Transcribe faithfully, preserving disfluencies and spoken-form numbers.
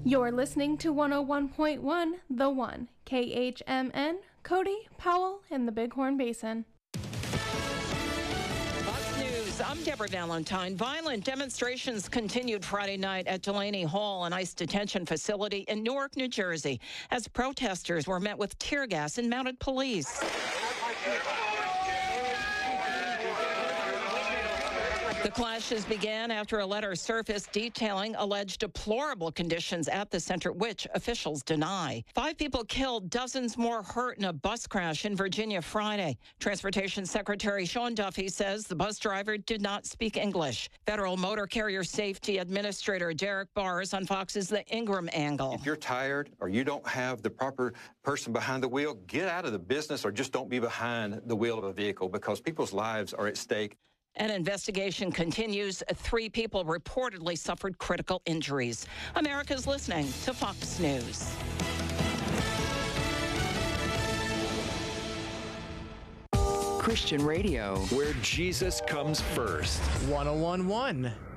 You're listening to one oh one point one, The One, K H M N, Cody, Powell, and the Bighorn Basin. Fox News, I'm Deborah Valentine. Violent demonstrations continued Friday night at Delaney Hall, an ICE detention facility in Newark, New Jersey, as protesters were met with tear gas and mounted police. The clashes began after a letter surfaced detailing alleged deplorable conditions at the center, which officials deny. Five people killed, dozens more hurt in a bus crash in Virginia Friday. Transportation Secretary Sean Duffy says the bus driver did not speak English. Federal Motor Carrier Safety Administrator Derek Barrs on Fox's The Ingram Angle. If you're tired or you don't have the proper person behind the wheel, get out of the business or just don't be behind the wheel of a vehicle, because people's lives are at stake. An investigation continues. Three people reportedly suffered critical injuries. America's listening to Fox News. Christian radio, where Jesus comes first. one oh one point one